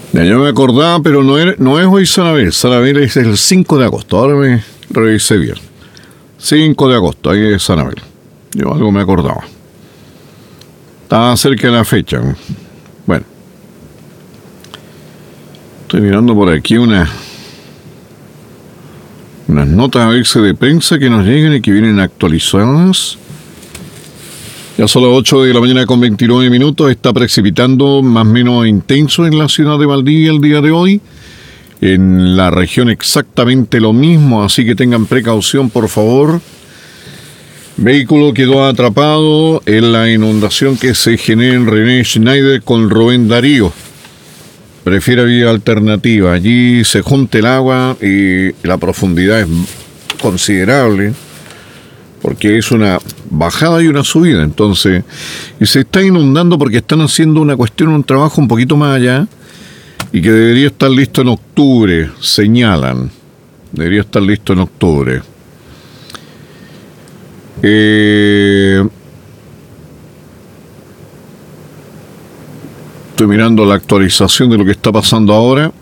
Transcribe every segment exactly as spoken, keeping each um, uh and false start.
Ya, yo me acordaba, pero no, era, no es hoy Sanabel. Sanabel es el cinco de agosto. Ahora me revisé bien. cinco de agosto, ahí es Sanabel. Yo algo me acordaba. Estaba cerca de la fecha. Bueno. Estoy mirando por aquí una, unas notas a veces de prensa que nos llegan y que vienen actualizadas. Ya son las ocho de la mañana con veintinueve minutos. Está precipitando más o menos intenso en la ciudad de Valdivia el día de hoy. En la región exactamente lo mismo, así que tengan precaución, por favor. Vehículo quedó atrapado en la inundación que se genera en René Schneider con Rubén Darío. Prefiere vía alternativa. Allí se junta el agua y la profundidad es considerable, porque es una bajada y una subida, entonces, y se está inundando porque están haciendo una cuestión, un trabajo un poquito más allá, y que debería estar listo en octubre, señalan, debería estar listo en octubre. Eh, estoy mirando la actualización de lo que está pasando ahora.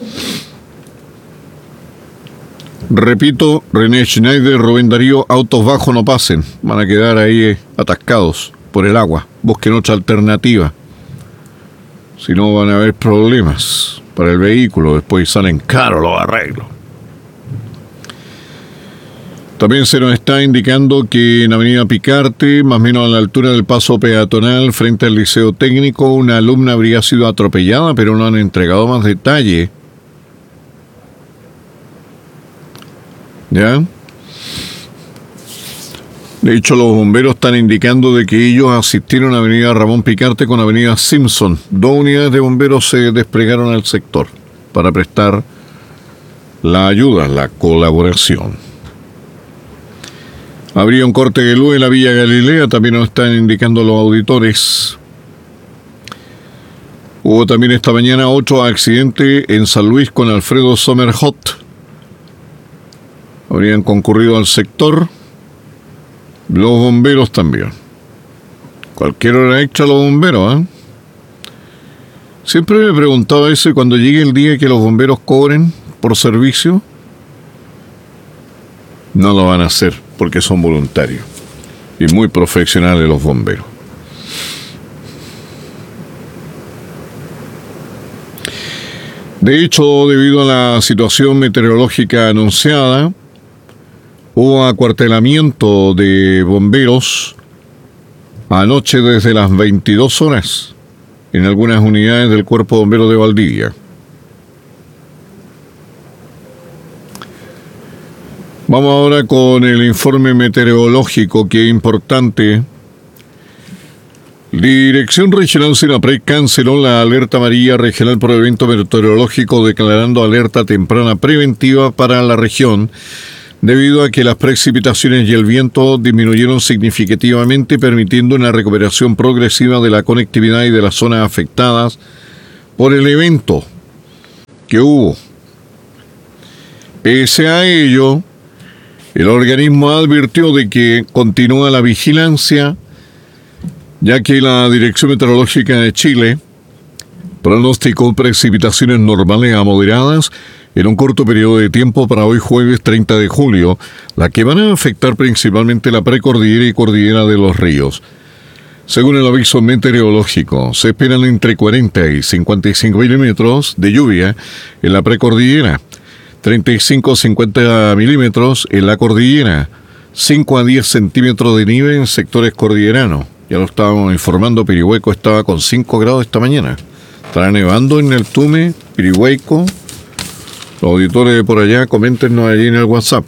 Repito, René Schneider, Rubén Darío, autos bajos no pasen, van a quedar ahí eh, atascados por el agua, busquen otra alternativa, si no van a haber problemas para el vehículo, después salen caros los arreglos. También se nos está indicando que en Avenida Picarte, más o menos a la altura del paso peatonal frente al Liceo Técnico, una alumna habría sido atropellada, pero no han entregado más detalle. ¿Ya? De hecho, los bomberos están indicando de que ellos asistieron a Avenida Ramón Picarte con Avenida Simpson. Dos unidades de bomberos se desplegaron al sector para prestar la ayuda, la colaboración. Habría un corte de luz en la Villa Galilea, también nos están indicando los auditores. Hubo también esta mañana otro accidente en San Luis con Alfredo Sommerhot. Habrían concurrido al sector los bomberos también. Cualquier hora extra los bomberos, ¿eh? Siempre me he preguntado eso, y cuando llegue el día que los bomberos cobren por servicio, no lo van a hacer porque son voluntarios y muy profesionales los bomberos. De hecho, debido a la situación meteorológica anunciada, hubo acuartelamiento de bomberos anoche desde las veintidós horas en algunas unidades del Cuerpo de Bomberos de Valdivia. Vamos ahora con el informe meteorológico, que es importante. Dirección Regional SENAPRED canceló la alerta amarilla regional por evento meteorológico, declarando alerta temprana preventiva para la región, debido a que las precipitaciones y el viento disminuyeron significativamente, permitiendo una recuperación progresiva de la conectividad y de las zonas afectadas por el evento que hubo. Pese a ello, el organismo advirtió de que continúa la vigilancia, ya que la Dirección Meteorológica de Chile pronosticó precipitaciones normales a moderadas en un corto periodo de tiempo para hoy jueves treinta de julio, las que van a afectar principalmente la precordillera y cordillera de los ríos. Según el aviso meteorológico, se esperan entre cuarenta y cincuenta y cinco milímetros de lluvia en la precordillera, treinta y cinco a cincuenta milímetros en la cordillera, cinco a diez centímetros de nieve en sectores cordilleranos. Ya lo estábamos informando, Pirihueco estaba con cinco grados esta mañana. Estará nevando en el Tume, Pirihueco. Los auditores de por allá, coméntenos allí en el WhatsApp.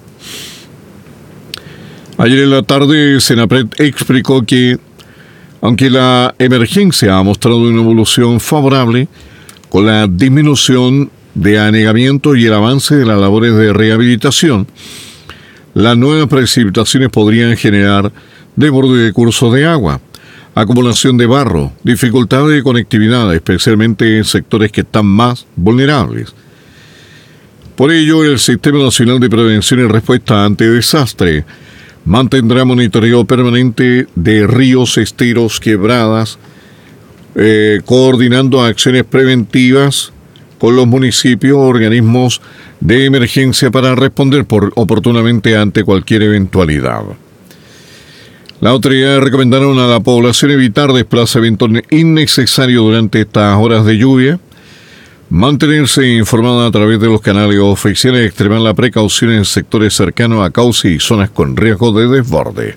Ayer en la tarde, SENAPRED explicó que, aunque la emergencia ha mostrado una evolución favorable, con la disminución de anegamiento y el avance de las labores de rehabilitación, las nuevas precipitaciones podrían generar desborde de cursos de agua, acumulación de barro, dificultades de conectividad, especialmente en sectores que están más vulnerables. Por ello, el Sistema Nacional de Prevención y Respuesta ante Desastre mantendrá monitoreo permanente de ríos, esteros, quebradas, eh, coordinando acciones preventivas con los municipios o organismos de emergencia para responder por, oportunamente ante cualquier eventualidad. Las autoridades recomendaron a la población evitar desplazamientos innecesarios durante estas horas de lluvia, mantenerse informada a través de los canales oficiales y extremar la precaución en sectores cercanos a cauces y zonas con riesgo de desborde.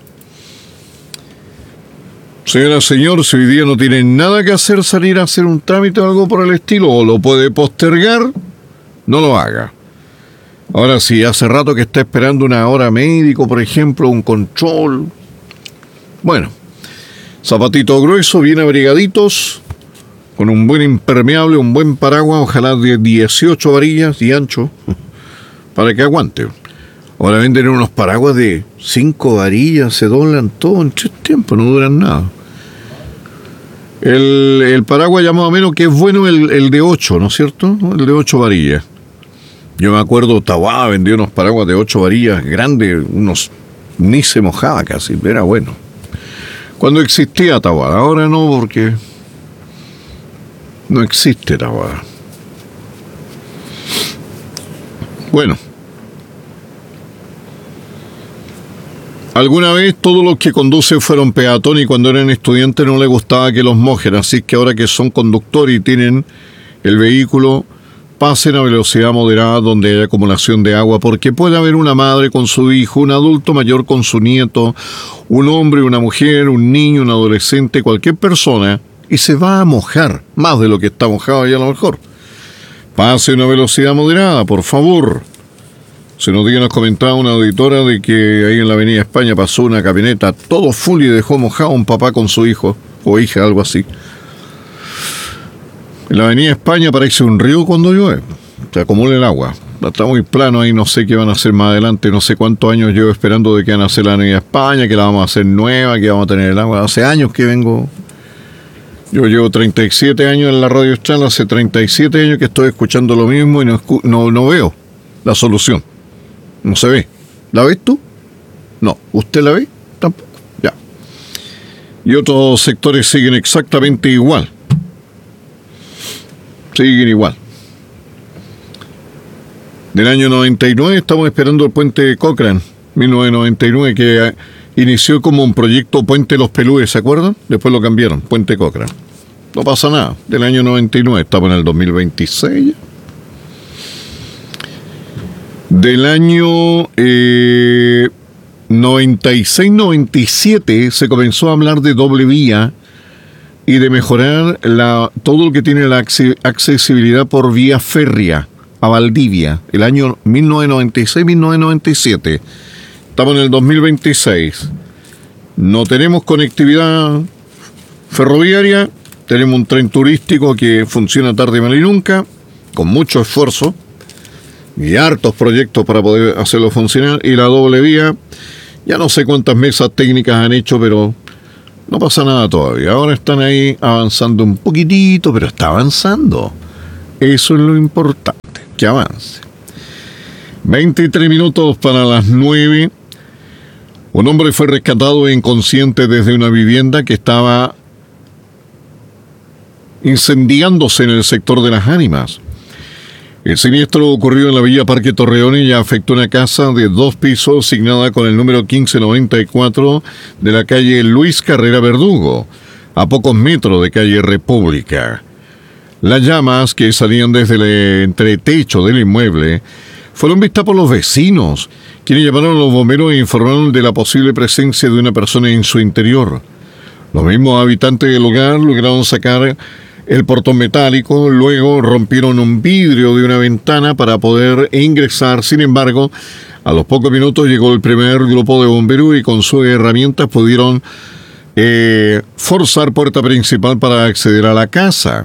Señora, señor, si hoy día no tiene nada que hacer, salir a hacer un trámite o algo por el estilo, o lo puede postergar, no lo haga. Ahora, si hace rato que está esperando una hora médico, por ejemplo, un control, bueno, zapatito grueso, bien abrigaditos, con un buen impermeable, un buen paraguas, ojalá de dieciocho varillas y ancho, para que aguante. Ahora venden unos paraguas de cinco varillas, se doblan todo en tres tiempos, no duran nada. El, el paraguas ya más o menos que es bueno el, el de ocho, ¿no es cierto? El de ocho varillas. Yo me acuerdo, Tahuá vendió unos paraguas de ocho varillas grandes, unos ni se mojaba casi, era bueno. Cuando existía Tahuá, ahora no, porque no existe Tahuá. Bueno. Alguna vez todos los que conducen fueron peatones y cuando eran estudiantes no les gustaba que los mojen, así que ahora que son conductores y tienen el vehículo, pasen a velocidad moderada donde hay acumulación de agua, porque puede haber una madre con su hijo, un adulto mayor con su nieto, un hombre, una mujer, un niño, un adolescente, cualquier persona, y se va a mojar, más de lo que está mojado ya a lo mejor. Pase a una velocidad moderada, por favor. Se nos dio, nos comentaba una auditora de que ahí en la Avenida España pasó una camioneta todo full y dejó mojado a un papá con su hijo o hija, algo así. En la Avenida España parece un río cuando llueve, se acumula el agua. Está muy plano ahí, no sé qué van a hacer más adelante, no sé cuántos años llevo esperando de que van a hacer la Avenida España, que la vamos a hacer nueva, que vamos a tener el agua. Hace años que vengo, yo llevo treinta y siete años en la Radio Estral, hace treinta y siete años que estoy escuchando lo mismo y no, no, no veo la solución. No se ve. ¿La ves tú? No. ¿Usted la ve? Tampoco. Ya. Y otros sectores siguen exactamente igual. Siguen igual. Del año noventa y nueve estamos esperando el puente Cochrane, mil novecientos noventa y nueve, que inició como un proyecto Puente Los Pelúes, ¿se acuerdan? Después lo cambiaron, Puente Cochrane. No pasa nada. Del año noventa y nueve, estamos en el dos mil veintiséis. Del año eh, noventa y seis noventa y siete se comenzó a hablar de doble vía y de mejorar la, todo lo que tiene la accesibilidad por vía férrea a Valdivia, el año mil novecientos noventa y seis mil novecientos noventa y siete. Estamos en el dos mil veintiséis. No tenemos conectividad ferroviaria, tenemos un tren turístico que funciona tarde, mal y nunca, con mucho esfuerzo y hartos proyectos para poder hacerlo funcionar, y la doble vía, ya no sé cuántas mesas técnicas han hecho, pero no pasa nada todavía. Ahora están ahí avanzando un poquitito, pero está avanzando. Eso es lo importante, que avance. veintitrés minutos para las nueve. Un hombre fue rescatado inconsciente desde una vivienda que estaba incendiándose en el sector de Las Ánimas. El siniestro ocurrió en la Villa Parque Torreón y afectó una casa de dos pisos asignada con el número quince noventa y cuatro de la calle Luis Carrera Verdugo, a pocos metros de calle República. Las llamas que salían desde el entretecho del inmueble fueron vistas por los vecinos, quienes llamaron a los bomberos e informaron de la posible presencia de una persona en su interior. Los mismos habitantes del lugar lograron sacar el portón metálico, luego rompieron un vidrio de una ventana para poder ingresar. Sin embargo, a los pocos minutos llegó el primer grupo de bomberos y con sus herramientas pudieron eh, forzar puerta principal para acceder a la casa.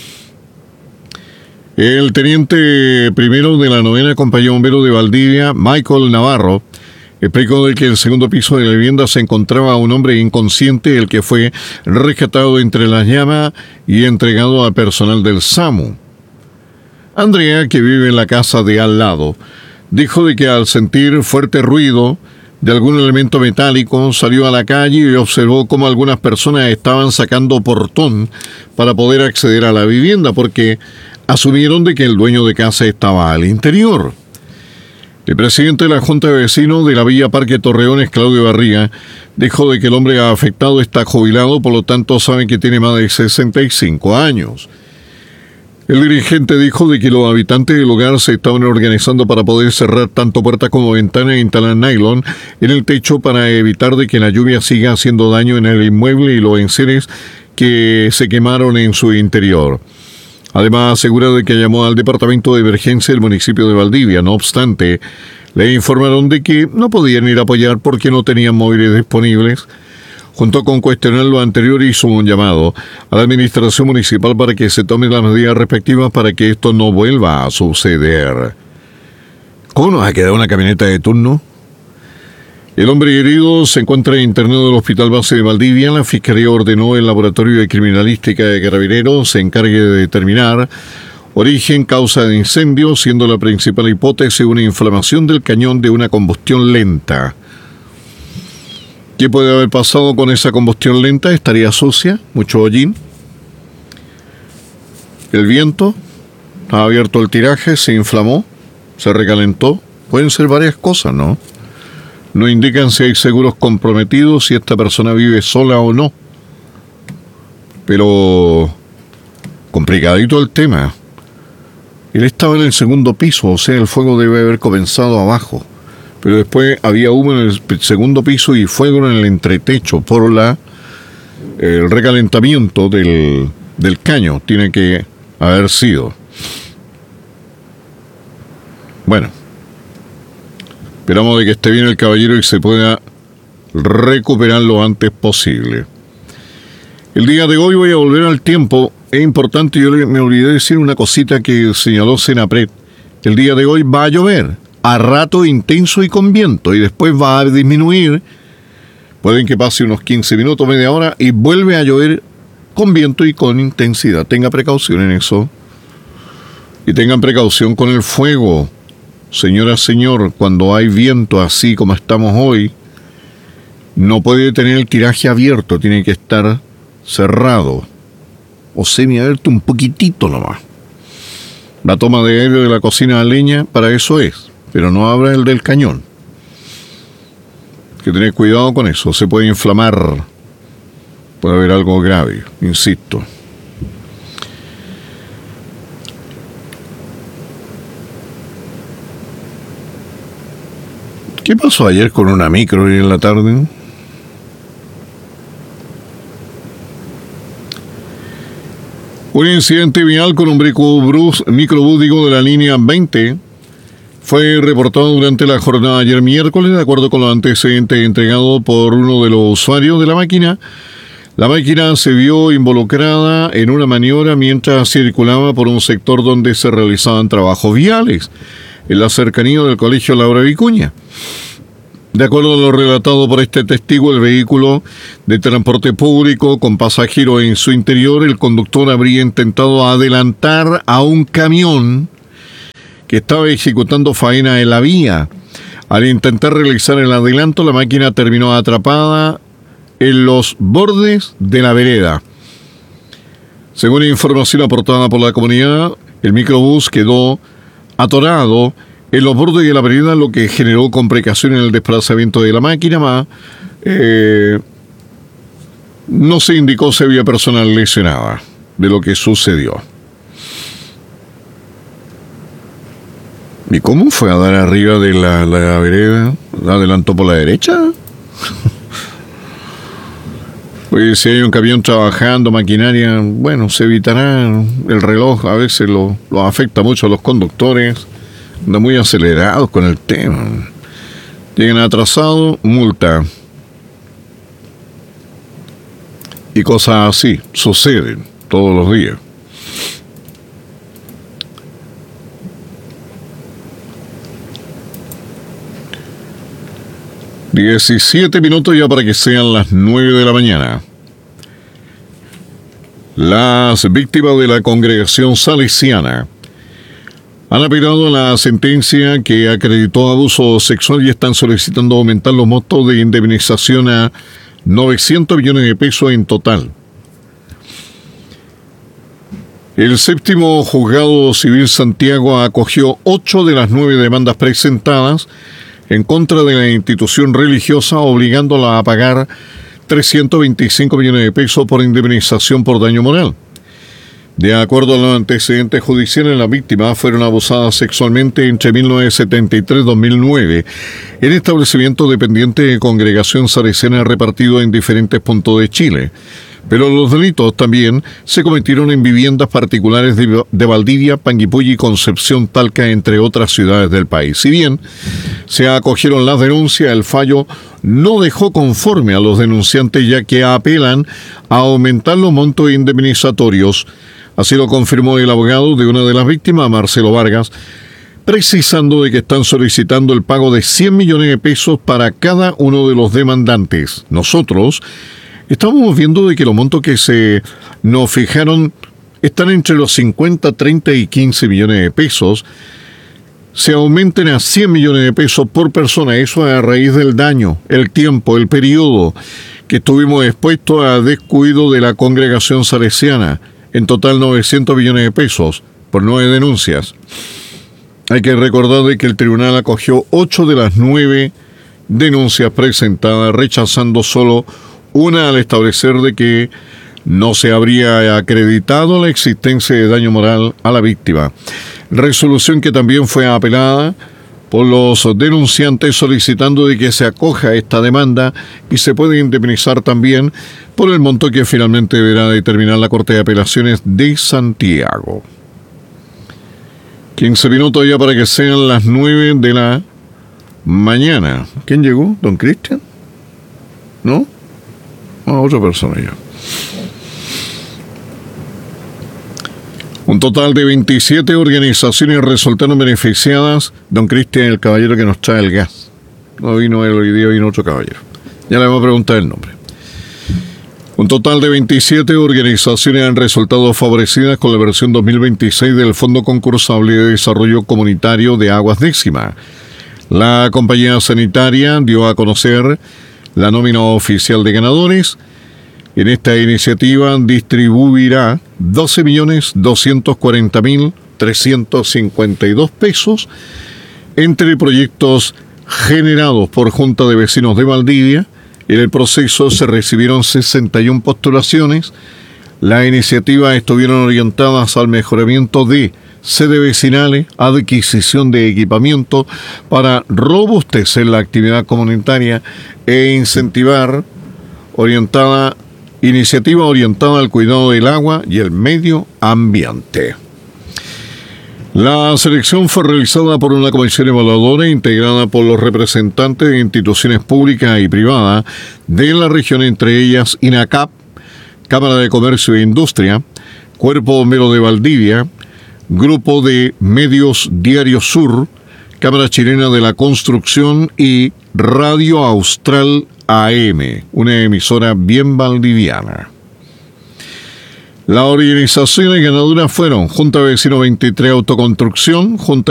El teniente primero de la novena Compañía de Bomberos de Valdivia, Michael Navarro, explicó de que en el segundo piso de la vivienda se encontraba un hombre inconsciente, el que fue rescatado entre las llamas y entregado al personal del SAMU. Andrea, que vive en la casa de al lado, dijo de que al sentir fuerte ruido de algún elemento metálico, salió a la calle y observó cómo algunas personas estaban sacando portón para poder acceder a la vivienda, porque asumieron de que el dueño de casa estaba al interior. El presidente de la Junta de Vecinos de la Villa Parque Torreones, Claudio Barriga, dijo de que el hombre afectado está jubilado, por lo tanto saben que tiene más de sesenta y cinco años. El dirigente dijo de que los habitantes del lugar se estaban organizando para poder cerrar tanto puertas como ventanas e instalar nylon en el techo para evitar de que la lluvia siga haciendo daño en el inmueble y los enseres que se quemaron en su interior. Además, asegura de que llamó al Departamento de Emergencia del municipio de Valdivia. No obstante, le informaron de que no podían ir a apoyar porque no tenían móviles disponibles. Junto con cuestionar lo anterior, hizo un llamado a la administración municipal para que se tomen las medidas respectivas para que esto no vuelva a suceder. ¿Cómo nos ha quedado una camioneta de turno? El hombre herido se encuentra internado en el Hospital Base de Valdivia. La Fiscalía ordenó el Laboratorio de Criminalística de Carabineros se encargue de determinar origen, causa de incendio, siendo la principal hipótesis una inflamación del cañón de una combustión lenta. ¿Qué puede haber pasado con esa combustión lenta? ¿Estaría sucia? ¿Mucho hollín? ¿El viento? ¿Ha abierto el tiraje? ¿Se inflamó? ¿Se recalentó? Pueden ser varias cosas, ¿no? No indican si hay seguros comprometidos, si esta persona vive sola o no. Pero complicadito el tema. Él estaba en el segundo piso, o sea, el fuego debe haber comenzado abajo. Pero después había humo en el segundo piso y fuego en el entretecho por la el recalentamiento del, del caño. Tiene que haber sido. Bueno. Esperamos de que esté bien el caballero y se pueda recuperar lo antes posible. El día de hoy voy a volver al tiempo. Es importante, yo me olvidé de decir una cosita que señaló Senapred. El día de hoy va a llover, a rato intenso y con viento, y después va a disminuir. Pueden que pase unos quince minutos, media hora, y vuelve a llover con viento y con intensidad. Tenga precaución en eso. Y tengan precaución con el fuego. Señora, señor, cuando hay viento así como estamos hoy, no puede tener el tiraje abierto, tiene que estar cerrado o semiabierto un poquitito nomás. La toma de aire de la cocina a leña para eso es, pero no abra el del cañón. Hay que tener cuidado con eso, se puede inflamar, puede haber algo grave, insisto. ¿Qué pasó ayer con una micro y en la tarde? Un incidente vial con un microbús, microbús digo, de la línea veinte fue reportado durante la jornada ayer miércoles, de acuerdo con los antecedentes entregados por uno de los usuarios de la máquina. La máquina se vio involucrada en una maniobra mientras circulaba por un sector donde se realizaban trabajos viales, en la cercanía del Colegio Laura Vicuña. De acuerdo a lo relatado por este testigo, el vehículo de transporte público con pasajeros en su interior, el conductor habría intentado adelantar a un camión que estaba ejecutando faena en la vía. Al intentar realizar el adelanto, la máquina terminó atrapada en los bordes de la vereda. Según información aportada por la comunidad, el microbús quedó atorado en los bordes de la vereda, lo que generó complicaciones en el desplazamiento de la máquina. Más, eh, no se indicó si había personas lesionadas de lo que sucedió. ¿Y cómo fue a dar arriba de la, la vereda? ¿La adelantó por la derecha? Pues si hay un camión trabajando, maquinaria, bueno, se evitará. El reloj a veces lo, lo afecta mucho a los conductores. Andan muy acelerados con el tema. Llegan atrasados, multa. Y cosas así suceden todos los días. diecisiete minutos ya para que sean las nueve de la mañana. Las víctimas de la congregación salesiana han apelado a la sentencia que acreditó abuso sexual y están solicitando aumentar los montos de indemnización a novecientos millones de pesos en total. El séptimo Juzgado Civil Santiago acogió ocho de las nueve demandas presentadas en contra de la institución religiosa, obligándola a pagar trescientos veinticinco millones de pesos por indemnización por daño moral. De acuerdo a los antecedentes judiciales, las víctimas fueron abusadas sexualmente entre mil novecientos setenta y tres y dos mil nueve en establecimientos dependientes de Congregación Salesiana repartidos en diferentes puntos de Chile. Pero los delitos también se cometieron en viviendas particulares de, de Valdivia, Panguipulli, Concepción, Talca, entre otras ciudades del país. Si bien se acogieron las denuncias, el fallo no dejó conforme a los denunciantes, ya que apelan a aumentar los montos indemnizatorios. Así lo confirmó el abogado de una de las víctimas, Marcelo Vargas, precisando de que están solicitando el pago de cien millones de pesos para cada uno de los demandantes. Nosotros estamos viendo de que los montos que se nos fijaron están entre los cincuenta, treinta y quince millones de pesos. Se aumenten a cien millones de pesos por persona. Eso a raíz del daño, el tiempo, el periodo que estuvimos expuestos a descuido de la Congregación Salesiana. En total novecientos millones de pesos por nueve denuncias. Hay que recordar de que el tribunal acogió ocho de las nueve denuncias presentadas, rechazando solo una al establecer de que no se habría acreditado la existencia de daño moral a la víctima. Resolución que también fue apelada por los denunciantes, solicitando de que se acoja esta demanda y se puede indemnizar también por el monto que finalmente deberá determinar la Corte de Apelaciones de Santiago. quince minutos ya para que sean las nueve de la mañana. ¿Quién llegó? ¿Don Cristian? ¿No? Ah, otra persona ya. Un total de veintisiete organizaciones resultaron beneficiadas. Don Cristian, el caballero que nos trae el gas. No vino él hoy día, vino otro caballero. Ya le vamos a preguntar el nombre. Un total de veintisiete organizaciones han resultado favorecidas con la versión dos mil veintiséis del Fondo Concursable de Desarrollo Comunitario de Aguas Décima. La compañía sanitaria dio a conocer la nómina oficial de ganadores. En esta iniciativa distribuirá doce millones doscientos cuarenta mil trescientos cincuenta y dos pesos entre proyectos generados por Junta de Vecinos de Valdivia. En el proceso se recibieron sesenta y una postulaciones. Las iniciativas estuvieron orientadas al mejoramiento de sedes vecinales, adquisición de equipamiento para robustecer la actividad comunitaria e incentivar orientada iniciativa orientada al cuidado del agua y el medio ambiente. La selección fue realizada por una comisión evaluadora integrada por los representantes de instituciones públicas y privadas de la región, entre ellas INACAP, Cámara de Comercio e Industria, Cuerpo Bombero de Valdivia, Grupo de Medios Diario Sur, Cámara Chilena de la Construcción y Radio Austral A M, una emisora bien valdiviana. Las organizaciones ganadoras fueron Junta de Vecinos veintitrés Autoconstrucción, Junta